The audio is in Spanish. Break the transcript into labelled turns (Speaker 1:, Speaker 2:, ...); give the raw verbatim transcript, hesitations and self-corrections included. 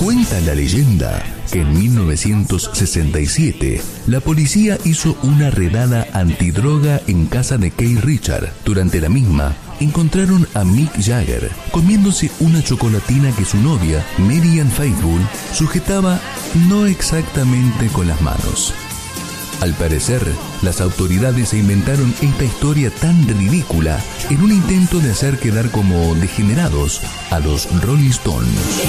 Speaker 1: Cuenta la leyenda que en mil novecientos sesenta y siete la policía hizo una redada antidroga en casa de Keith Richards. Durante la misma, encontraron a Mick Jagger comiéndose una chocolatina que su novia, Mary Ann Faithfull, sujetaba no exactamente con las manos. Al parecer, las autoridades se inventaron esta historia tan ridícula en un intento de hacer quedar como degenerados a los Rolling Stones.